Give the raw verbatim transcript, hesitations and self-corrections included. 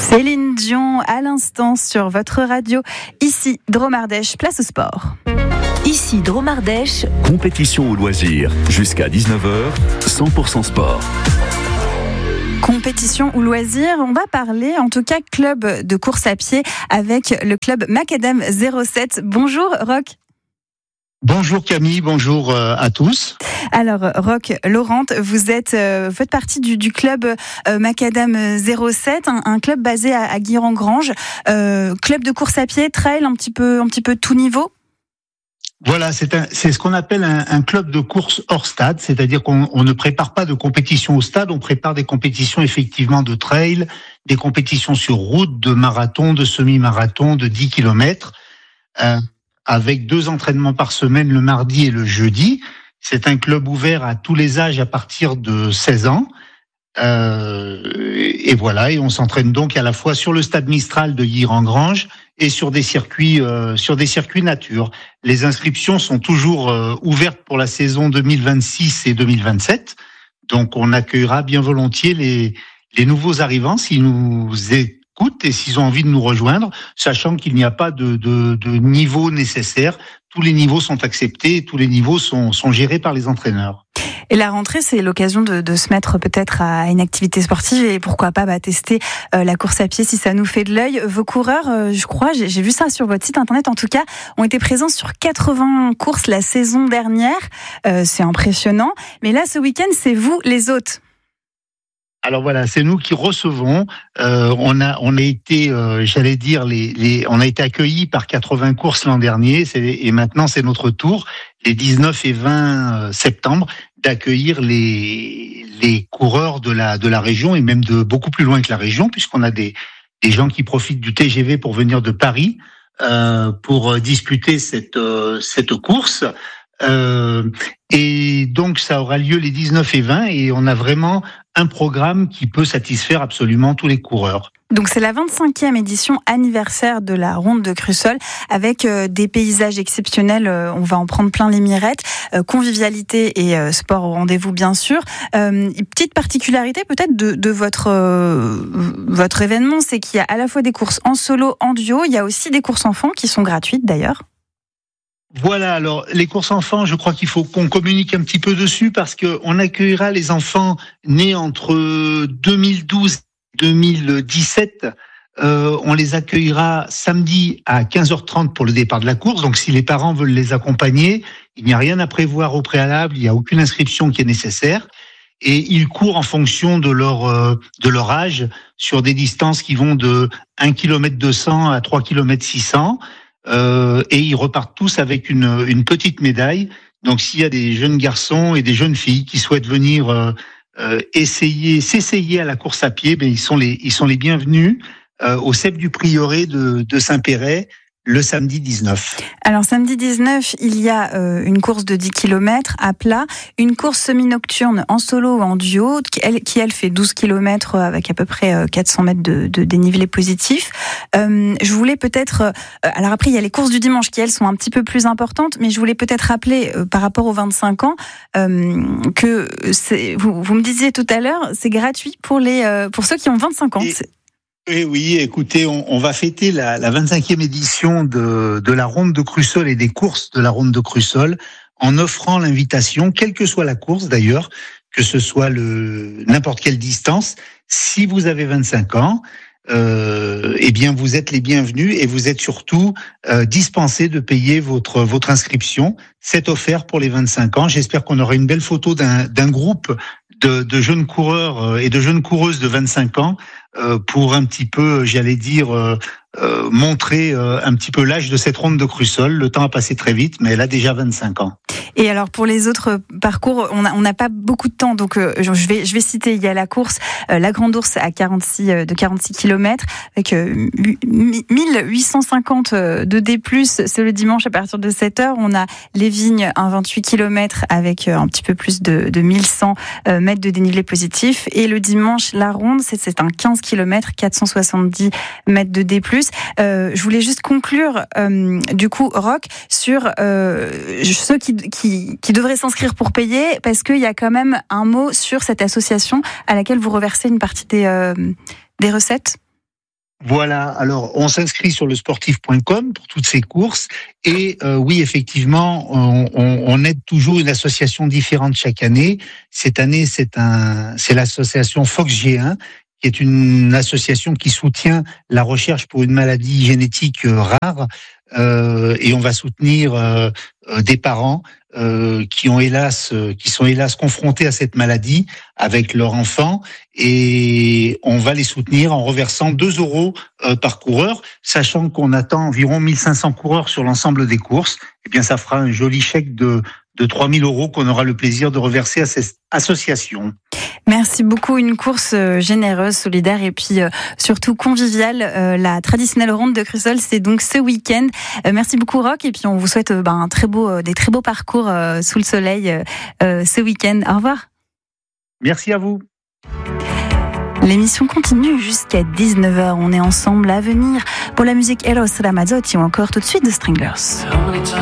Céline Dion à l'instant sur votre radio. Ici, Drôme Ardèche, place au sport. Ici, Drôme Ardèche. Compétition ou loisirs, jusqu'à dix-neuf heures, cent pour cent sport. Compétition ou loisirs, on va parler en tout cas club de course à pied avec le club Macadam zéro sept. Bonjour Roch. Bonjour Camille, bonjour à tous. Alors Roch Laurent, vous êtes euh, faites partie du, du club euh, Macadam zéro sept, un, un club basé à, à Guiron-Grange, euh, club de course à pied, trail, un petit peu, un petit peu tout niveau. Voilà, c'est, un, c'est ce qu'on appelle un, un club de course hors stade, c'est-à-dire qu'on on ne prépare pas de compétition au stade, on prépare des compétitions effectivement de trail, des compétitions sur route, de marathon, de semi-marathon, de dix kilomètres, euh, avec deux entraînements par semaine le mardi et le jeudi. C'est un club ouvert à tous les âges à partir de seize ans. Euh, et voilà, et on s'entraîne donc à la fois sur le stade Mistral de Guiron-Grange et sur des circuits euh, sur des circuits nature. Les inscriptions sont toujours euh, ouvertes pour la saison deux mille vingt-six et deux mille vingt-sept. Donc on accueillera bien volontiers les les nouveaux arrivants s'ils nous écoutent et s'ils ont envie de nous rejoindre, sachant qu'il n'y a pas de de, de niveau nécessaire. Tous les niveaux sont acceptés et tous les niveaux sont sont gérés par les entraîneurs. Et la rentrée, c'est l'occasion de, de se mettre peut-être à une activité sportive et pourquoi pas bah, tester euh, la course à pied si ça nous fait de l'œil. Vos coureurs, euh, je crois, j'ai, j'ai vu ça sur votre site internet en tout cas, ont été présents sur quatre-vingts courses la saison dernière. Euh, c'est impressionnant. Mais là, ce week-end, c'est vous les hôtes. Alors voilà, c'est nous qui recevons. Euh, on a, on a été, euh, j'allais dire, les, les, on a été accueillis par quatre-vingts courses l'an dernier, c'est, et maintenant c'est notre tour, les dix-neuf et vingt septembre, d'accueillir les, les coureurs de la, de la région et même de beaucoup plus loin que la région, puisqu'on a des, des gens qui profitent du T G V pour venir de Paris euh, pour disputer cette, euh, cette course. Euh, et donc ça aura lieu les dix-neuf et vingt et on a vraiment un programme qui peut satisfaire absolument tous les coureurs. Donc c'est la vingt-cinquième édition anniversaire de la Ronde de Crussol avec euh, des paysages exceptionnels, euh, on va en prendre plein les mirettes, euh, convivialité et euh, sport au rendez-vous bien sûr. Euh, petite particularité peut-être de, de votre, euh, votre événement, c'est qu'il y a à la fois des courses en solo, en duo, il y a aussi des courses enfants qui sont gratuites d'ailleurs. Voilà, alors les courses enfants, je crois qu'il faut qu'on communique un petit peu dessus parce que on accueillera les enfants nés entre deux mille douze et deux mille dix-sept. Euh, on les accueillera samedi à quinze heures trente pour le départ de la course. Donc si les parents veulent les accompagner, il n'y a rien à prévoir au préalable, il n'y a aucune inscription qui est nécessaire. Et ils courent en fonction de leur euh, de leur âge sur des distances qui vont de un kilomètre deux cents à trois kilomètres six cents. Euh, et ils repartent tous avec une, une petite médaille. Donc, s'il y a des jeunes garçons et des jeunes filles qui souhaitent venir euh, euh, essayer, s'essayer à la course à pied, ben ils sont les, ils sont les bienvenus euh, au C E P du Prieuré de, de Saint-Péret le samedi dix-neuf. Alors samedi dix-neuf, il y a euh, une course de dix kilomètres à plat, une course semi-nocturne en solo ou en duo, qui elle, qui, elle fait douze kilomètres avec à peu près euh, quatre cents mètres de, de dénivelé positif. Euh, je voulais peut-être... Euh, alors après, il y a les courses du dimanche qui, elles, sont un petit peu plus importantes, mais je voulais peut-être rappeler, euh, par rapport aux vingt-cinq ans, euh, que c'est, vous, vous me disiez tout à l'heure, c'est gratuit pour, les, euh, pour ceux qui ont vingt-cinq ans. Et... Eh oui, écoutez, on, on va fêter la, la vingt-cinquième édition de, de la Ronde de Crussol et des courses de la Ronde de Crussol en offrant l'invitation, quelle que soit la course d'ailleurs, que ce soit le n'importe quelle distance. Si vous avez vingt-cinq ans, euh, eh bien vous êtes les bienvenus et vous êtes surtout euh, dispensés de payer votre votre inscription. C'est offert pour les vingt-cinq ans. J'espère qu'on aura une belle photo d'un, d'un groupe de, de jeunes coureurs et de jeunes coureuses de vingt-cinq ans. Euh, pour un petit peu, j'allais dire, euh, euh, montrer euh, un petit peu l'âge de cette Ronde de Crussol. Le temps a passé très vite, mais elle a déjà vingt-cinq ans. Et alors pour les autres parcours, on n'a on n'a pas beaucoup de temps, donc euh, je vais je vais citer. Il y a la course, euh, la Grande Ourse à quarante-six euh, de quarante-six kilomètres avec euh, mille huit cent cinquante de D plus. C'est le dimanche à partir de sept heures. On a les Vignes, un vingt-huit kilomètres avec euh, un petit peu plus de, de mille cent euh, mètres de dénivelé positif. Et le dimanche, la Ronde, c'est, c'est un quinze kilomètres, quatre cent soixante-dix mètres de D plus. Euh, je voulais juste conclure, euh, du coup, Roch, sur euh, ceux qui, qui, qui devraient s'inscrire pour payer, parce qu'il y a quand même un mot sur cette association à laquelle vous reversez une partie des, euh, des recettes. Voilà, alors on s'inscrit sur le sportif point com pour toutes ces courses et euh, oui, effectivement, on, on, on aide toujours une association différente chaque année. Cette année, c'est un, c'est l'association Fox G un, qui est une association qui soutient la recherche pour une maladie génétique rare euh, et on va soutenir euh, des parents euh, qui ont hélas, qui sont hélas confrontés à cette maladie avec leur enfant et on va les soutenir en reversant deux euros euh, par coureur, sachant qu'on attend environ mille cinq cents coureurs sur l'ensemble des courses. Eh bien, ça fera un joli chèque de de trois mille euros qu'on aura le plaisir de reverser à cette association. Merci beaucoup, une course généreuse, solidaire et puis euh, surtout conviviale. Euh, la traditionnelle ronde de Crussol, c'est donc ce week-end. Euh, merci beaucoup Roch et puis on vous souhaite euh, ben, un très beau, euh, des très beaux parcours euh, sous le soleil euh, ce week-end. Au revoir. Merci à vous. L'émission continue jusqu'à dix-neuf heures. On est ensemble à venir pour la musique Eros Ramazzotti ou encore tout de suite The Stranglers.